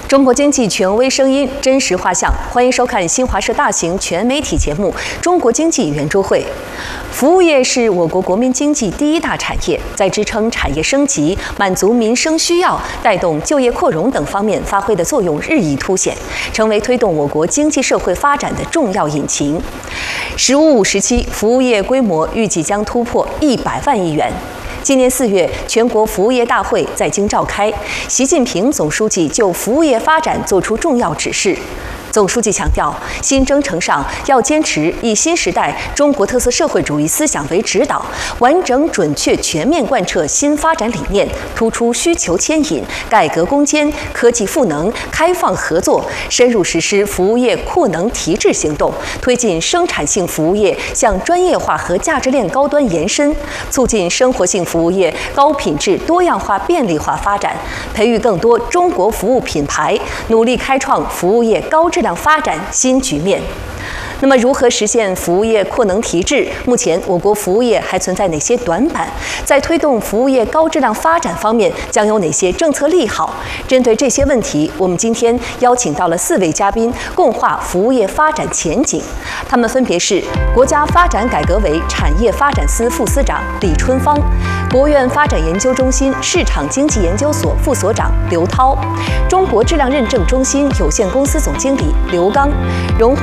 中国经济权威声音，真实画像，欢迎收看新华社大型全媒体节目《中国经济圆桌会》。服务业是我国国民经济第一大产业，在支撑产业升级、满足民生需要、带动就业扩容等方面发挥的作用日益凸显，成为推动我国经济社会发展的重要引擎。“十五五”时期，服务业规模预计将突破100万亿元。今年4月，全国服务业大会在京召开，习近平总书记就服务业发展作出重要指示。总书记强调，新征程上要坚持以新时代中国特色社会主义思想为指导，完整、准确、全面贯彻新发展理念，突出需求牵引、改革攻坚、科技赋能、开放合作，深入实施服务业扩能提质行动，推进生产性服务业向专业化和价值链高端延伸，促进生活性服务业高品质、多样化、便利化发展，培育更多中国服务品牌，努力开创服务业高质量发展新局面。那么，如何实现服务业扩能提质？目前，我国服务业还存在哪些短板？在推动服务业高质量发展方面，将有哪些政策利好？针对这些问题，我们今天邀请到了4位嘉宾，共话服务业发展前景。他们分别是国家发展改革委产业发展司副司长李春芳，国务院发展研究中心市场经济研究所副所长刘涛，中国质量认证中心有限公司总经理刘刚，